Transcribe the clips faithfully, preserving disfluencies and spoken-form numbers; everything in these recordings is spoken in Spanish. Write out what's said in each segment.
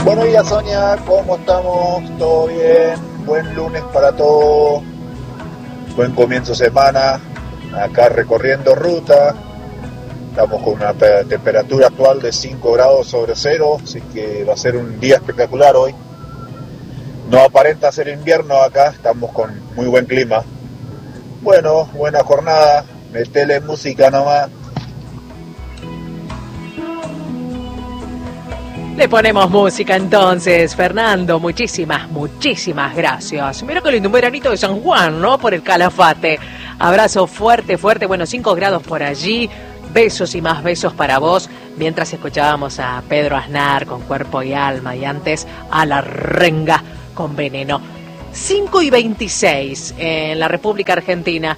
Buenos días, Sonia, ¿cómo estamos? ¿Todo bien? Buen lunes para todos. Buen comienzo de semana. Acá recorriendo ruta. Estamos con una pe- temperatura actual de cinco grados sobre cero, así que va a ser un día espectacular hoy. No aparenta ser invierno acá, estamos con muy buen clima. Bueno, buena jornada. Metele música nomás. Le ponemos música entonces, Fernando. Muchísimas, muchísimas gracias. Mira que lindo, un veranito de San Juan, ¿no? Por el Calafate. Abrazo fuerte, fuerte. Bueno, cinco grados por allí. Besos y más besos para vos. Mientras escuchábamos a Pedro Aznar con Cuerpo y Alma y antes a La Renga con Veneno. cinco y veintiséis en la República Argentina.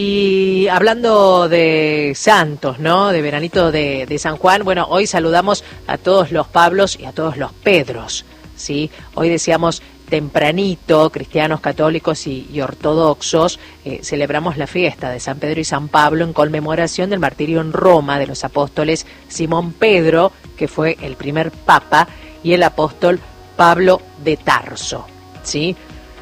Y hablando de santos, ¿no? De veranito de, de San Juan, bueno, hoy saludamos a todos los Pablos y a todos los Pedros, ¿sí? Hoy decíamos tempranito, cristianos, católicos y, y ortodoxos, eh, celebramos la fiesta de San Pedro y San Pablo en conmemoración del martirio en Roma de los apóstoles Simón Pedro, que fue el primer papa, y el apóstol Pablo de Tarso, ¿sí?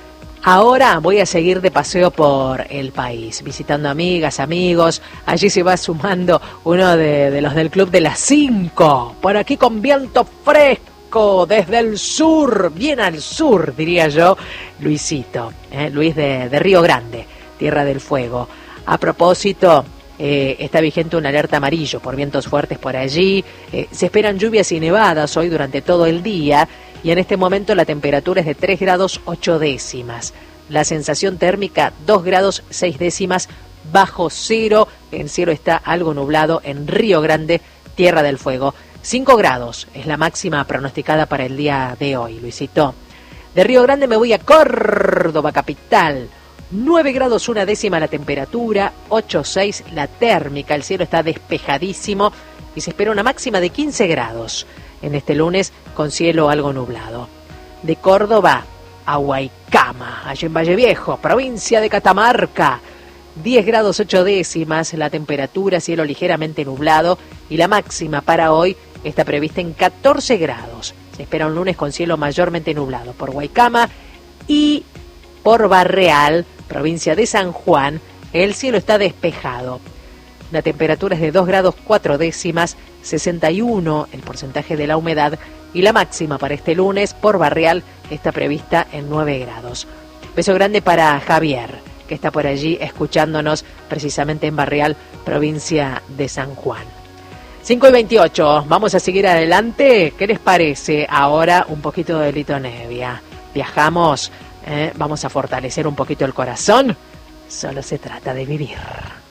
Ahora voy a seguir de paseo por el país, visitando amigas, amigos. Allí se va sumando uno de, de los del Club de las Cinco. Por aquí con viento fresco, desde el sur, bien al sur, diría yo, Luisito, ¿eh? Luis de, de Río Grande, Tierra del Fuego. A propósito, eh, está vigente una alerta amarillo por vientos fuertes por allí. Eh, se esperan lluvias y nevadas hoy durante todo el día. Y en este momento la temperatura es de tres grados ocho décimas. La sensación térmica dos grados seis décimas bajo cero. El cielo está algo nublado en Río Grande, Tierra del Fuego. cinco grados es la máxima pronosticada para el día de hoy, Luisito. De Río Grande me voy a Córdoba, capital. nueve grados una décima la temperatura, ocho coma seis la térmica. El cielo está despejadísimo y se espera una máxima de quince grados. En este lunes con cielo algo nublado. De Córdoba a Huaycama, allí en Valle Viejo, provincia de Catamarca. diez grados ocho décimas la temperatura, cielo ligeramente nublado y la máxima para hoy está prevista en catorce grados. Se espera un lunes con cielo mayormente nublado por Huaycama y por Barreal, provincia de San Juan, el cielo está despejado. La temperatura es de dos grados cuatro décimas, sesenta y uno el porcentaje de la humedad y la máxima para este lunes por Barreal está prevista en nueve grados. Beso grande para Javier, que está por allí escuchándonos precisamente en Barreal, provincia de San Juan. cinco y veintiocho, vamos a seguir adelante. ¿Qué les parece? Ahora un poquito de Lito Nevia. Viajamos, eh, vamos a fortalecer un poquito el corazón. Solo se trata de vivir.